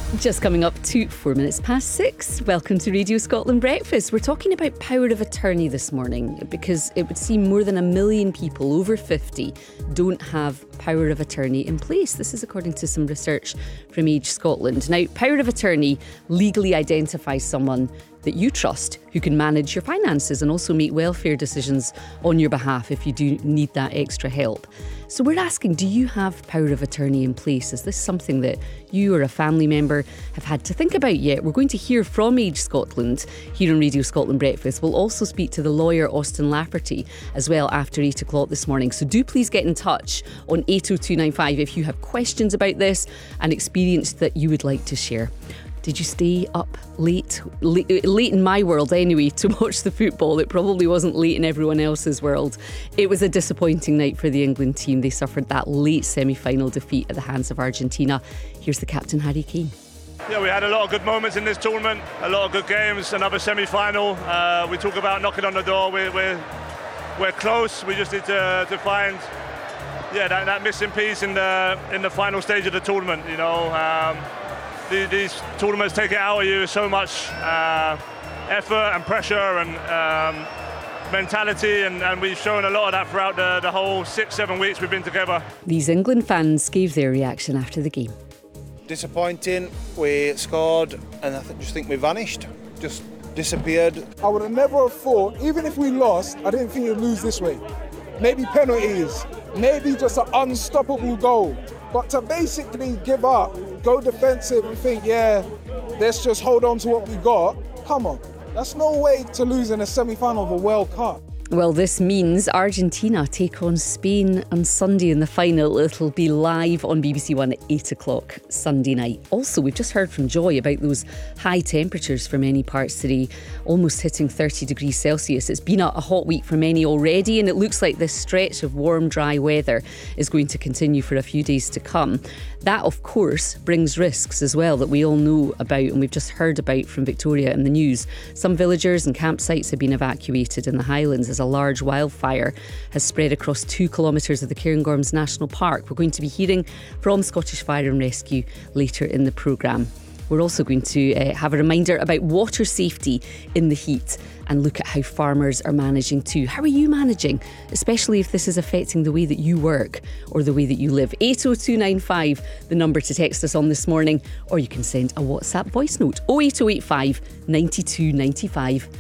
Just coming up to 4 minutes past 6. Welcome to Radio Scotland Breakfast. We're talking about power of attorney this morning because it would seem more than 1 million people over 50 don't have power of attorney in place. This is according to some research from Age Scotland. Now, power of attorney legally identifies someone that you trust who can manage your finances and also make welfare decisions on your behalf if you do need that extra help. So we're asking, do you have power of attorney in place? Is this something that you or a family member have had to think about yet? We're going to hear from Age Scotland here on Radio Scotland Breakfast. We'll also speak to the lawyer Austin Lafferty as well after 8 o'clock this morning. So do please get in touch on 80295 if you have questions about this and experience that you would like to share. Did you stay up late in my world anyway, to watch the football? It probably wasn't late in everyone else's world. It was a disappointing night for the England team. They suffered that late semi-final defeat at the hands of Argentina. Here's the captain, Harry Kane. Yeah, we had a lot of good moments in this tournament, a lot of good games, another semi-final. We talk about knocking on the door. We're close. We just need to find that missing piece in the final stage of the tournament. You know. These tournaments take it out of you, so much effort and pressure and mentality, and we've shown a lot of that throughout the whole 6-7 weeks we've been together. These England fans gave their reaction after the game. Disappointing, we scored and I just think we vanished, just disappeared. I would have never thought, even if we lost, I didn't think we'd lose this way. Maybe penalties, maybe just an unstoppable goal. But to basically give up, go defensive and think, let's just hold on to what we got, come on. That's no way to lose in a semi-final of a World Cup. Well, this means Argentina take on Spain on Sunday in the final. It'll be live on BBC One at 8 o'clock Sunday night. Also, we've just heard from Joy about those high temperatures for many parts today, almost hitting 30 degrees Celsius. It's been a hot week for many already, and it looks like this stretch of warm, dry weather is going to continue for a few days to come. That, of course, brings risks as well that we all know about and we've just heard about from Victoria in the news. Some villagers and campsites have been evacuated in the Highlands as a large wildfire has spread across 2 kilometres of the Cairngorms National Park. We're going to be hearing from Scottish Fire and Rescue later in the programme. We're also going to have a reminder about water safety in the heat and look at how farmers are managing too. How are you managing, especially if this is affecting the way that you work or the way that you live? 80295, the number to text us on this morning, or you can send a WhatsApp voice note, 08085 92 95